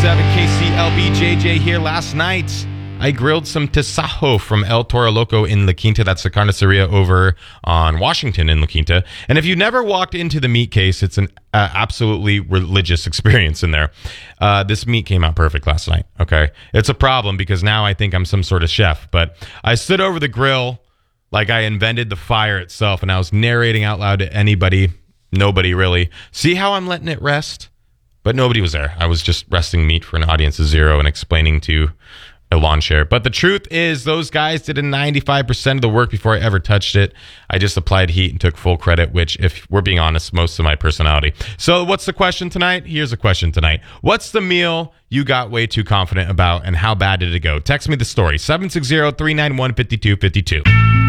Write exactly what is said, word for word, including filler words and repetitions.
seven K C L B. J J here. Last night, I grilled some tasajo from El Toro Loco in La Quinta. That's the carniceria over on Washington in La Quinta. And if you never walked into the meat case, it's an uh, absolutely religious experience in there. Uh, this meat came out perfect last night, okay? It's a problem because now I think I'm some sort of chef. But I stood over the grill like I invented the fire itself, and I was narrating out loud to anybody, nobody really. See how I'm letting it rest? But nobody was there. I was just resting meat for an audience of zero and explaining to a lawn chair. But the truth is, those guys did a ninety-five percent of the work before I ever touched it. I just applied heat and took full credit, which, if we're being honest, most of my personality. So what's the question tonight? Here's a question tonight. What's the meal you got way too confident about, and how bad did it go? Text me the story, seven six zero, three nine one, five two five two.